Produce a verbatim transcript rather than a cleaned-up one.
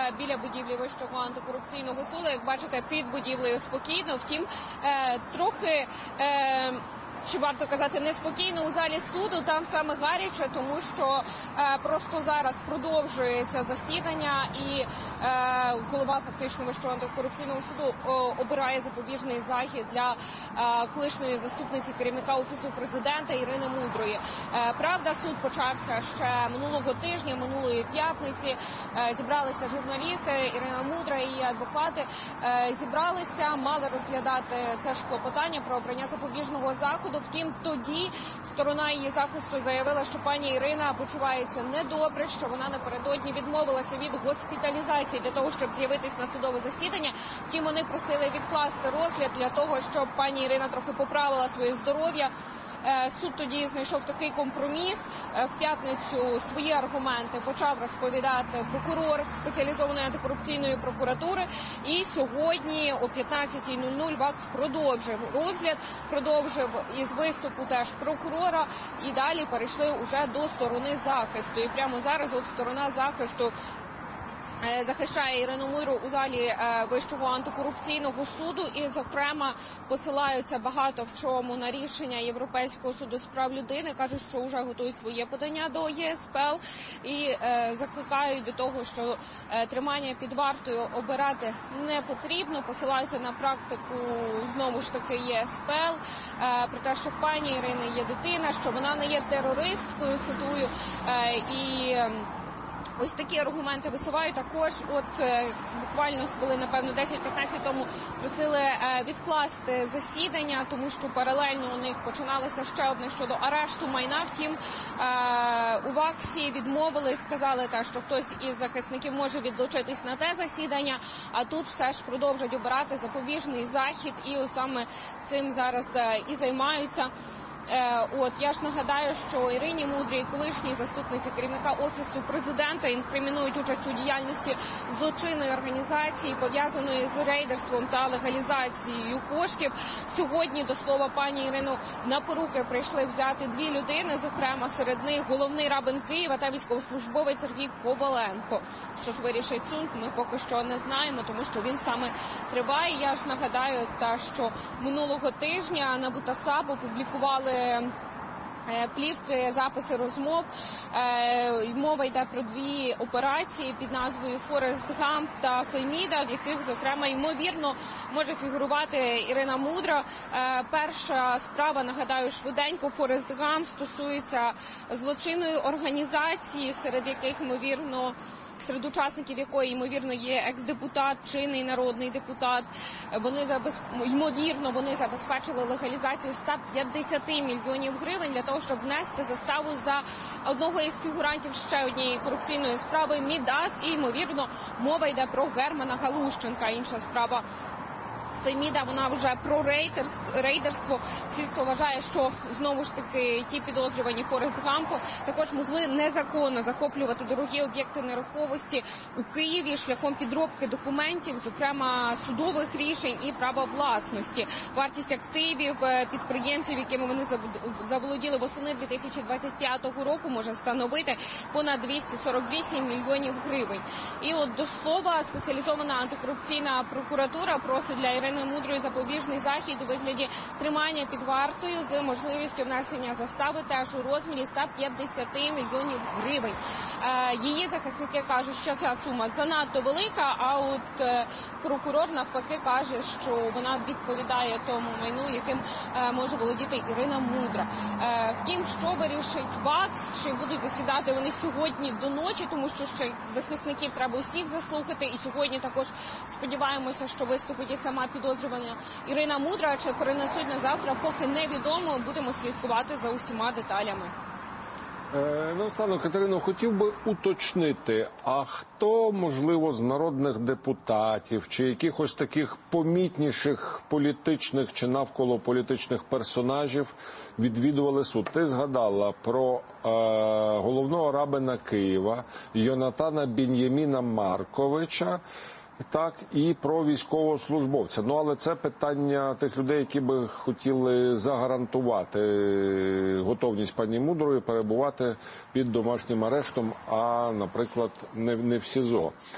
біля будівлі Вищого антикорупційного суду. Як бачите, під будівлею спокійно, втім, трохи... Чи варто казати неспокійно у залі суду, там саме гаряче, тому що е, просто зараз продовжується засідання і е, голова фактично Вищого антикорупційного суду о, обирає запобіжний захід для е, колишньої заступниці керівника Офісу президента Ірини Мудрої. Е, правда, суд почався ще минулого тижня, минулої п'ятниці. Е, зібралися журналісти, Ірина Мудра і її адвокати. Е, зібралися, мали розглядати це ж клопотання про обрання запобіжного заходу. Втім, тоді сторона її захисту заявила, що пані Ірина почувається недобре, що вона напередодні відмовилася від госпіталізації для того, щоб з'явитись на судове засідання. Втім, вони просили відкласти розгляд для того, щоб пані Ірина трохи поправила своє здоров'я. Суд тоді знайшов такий компроміс. В п'ятницю свої аргументи почав розповідати прокурор спеціалізованої антикорупційної прокуратури. І сьогодні о п'ятнадцятій нуль нуль ВАКС продовжив розгляд, продовжив із виступу теж прокурора. І далі перейшли уже до сторони захисту. І прямо зараз от сторона захисту захищає Ірину Мудру у залі Вищого антикорупційного суду і, зокрема, посилаються багато в чому на рішення Європейського суду з прав людини. Кажуть, що вже готують своє подання до ЄСПЛ і е, закликають до того, що е, тримання під вартою обирати не потрібно. Посилаються на практику, знову ж таки, ЄСПЛ, е, про те, що в пані Ірини є дитина, що вона не є терористкою, цитую, е, і... Ось такі аргументи висувають. Також от е, буквально хвилин, напевно, десять-п'ятнадцять тому просили е, відкласти засідання, тому що паралельно у них починалося ще одне щодо арешту майна. Втім, е, у ВАКСі відмовили, сказали, те, що хтось із захисників може відлучитись на те засідання, а тут все ж продовжать обирати запобіжний захід, і ось саме цим зараз е, і займаються. От, я ж нагадаю, що Ірині Мудрій, колишній заступниці керівника Офісу президента, інкримінують участь у діяльності злочинної організації, пов'язаної з рейдерством та легалізацією коштів. Сьогодні, до слова, пані Ірину на поруки прийшли взяти дві людини, зокрема серед них головний рабин Києва та військовослужбовець Сергій Коваленко. Що ж вирішить суд, ми поки що не знаємо, тому що він саме триває. Я ж нагадаю, та, що минулого тижня НАБУ та САП опублікували плівки, записи розмов. Мова йде про дві операції під назвою «Форест Гамп» та «Феміда», в яких, зокрема, ймовірно, може фігурувати Ірина Мудра. Перша справа, нагадаю, швиденько, «Форест Гамп» стосується злочинної організації, серед яких, ймовірно, серед учасників якої, ймовірно, є екс-депутат, чинний народний депутат. Вони, ймовірно, вони забезпечили легалізацію ста п'ятдесяти мільйонів гривень для того, щоб внести заставу за одного із фігурантів ще однієї корупційної справи «Мідац». І, ймовірно, мова йде про Германа Галущенка. Інша справа Феміда, вона вже про рейдерство. Слідство вважає, що, знову ж таки, ті підозрювані Форест Гампу також могли незаконно захоплювати дорогі об'єкти нерухомості у Києві шляхом підробки документів, зокрема судових рішень і права власності. Вартість активів підприємців, якими вони заволоділи восени дві тисячі двадцять п'ятого року, може становити понад двісті сорок вісім мільйонів гривень. І от, до слова, спеціалізована антикорупційна прокуратура просить для Ірини Мудрої запобіжний захід у вигляді тримання під вартою з можливістю внесення застави теж у розмірі ста п'ятдесяти мільйонів гривень. Її захисники кажуть, що ця сума занадто велика, а от прокурор навпаки каже, що вона відповідає тому майну, яким може володіти Ірина Мудра. Втім, що вирішить ВАКС, чи будуть засідати вони сьогодні до ночі, тому що ще захисників треба усіх заслухати, і сьогодні також сподіваємося, що виступить і сама підозрювана Ірина Мудра, чи перенесуть на завтра, поки невідомо. Будемо слідкувати за усіма деталями. Е, наостанок, Катерино, хотів би уточнити, а хто, можливо, з народних депутатів чи якихось таких помітніших політичних чи навколо політичних персонажів відвідували суд? Ти згадала про е, головного рабина Києва Йонатана Бін'яміна Марковича, так, і про військовослужбовця. Ну, але це питання тих людей, які би хотіли загарантувати готовність пані Мудрої перебувати під домашнім арештом, а, наприклад, не, не в СІЗО.